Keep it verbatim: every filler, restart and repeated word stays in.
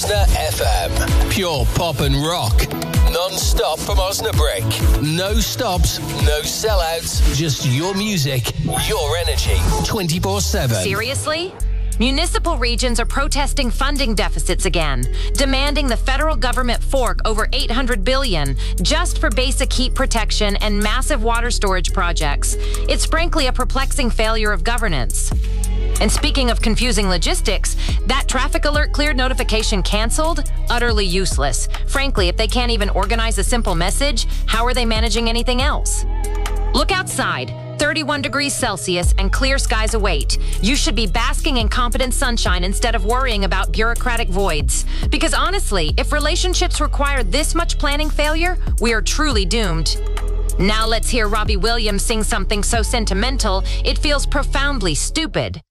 Osna F M. Pure pop and rock. Non-stop from Osnabrück. No stops, no sellouts. Just your music, your energy. twenty-four seven. Seriously? Municipal regions are protesting funding deficits again, demanding the federal government fork over eight hundred billion dollars just for basic heat protection and massive water storage projects. It's frankly a perplexing failure of governance. And speaking of confusing logistics, that traffic alert cleared notification canceled? Utterly useless. Frankly, if they can't even organize a simple message, how are they managing anything else? Look outside. thirty-one degrees Celsius and clear skies await. You should be basking in competent sunshine instead of worrying about bureaucratic voids. Because honestly, if relationships require this much planning failure, we are truly doomed. Now let's hear Robbie Williams sing something so sentimental, it feels profoundly stupid.